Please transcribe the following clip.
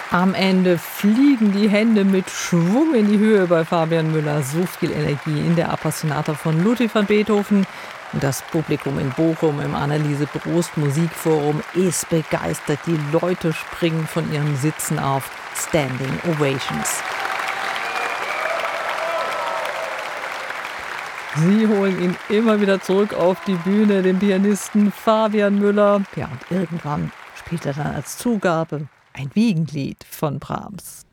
Am Ende fliegen die Hände mit Schwung in die Höhe bei Fabian Müller. So viel Energie in der Appassionata von Ludwig van Beethoven. Und das Publikum in Bochum im Anneliese-Brost Musikforum ist begeistert. Die Leute springen von ihren Sitzen auf. Standing Ovations. Sie holen ihn immer wieder zurück auf die Bühne, den Pianisten Fabian Müller. Ja, und irgendwann spielt er dann als Zugabe ein Wiegenlied von Brahms.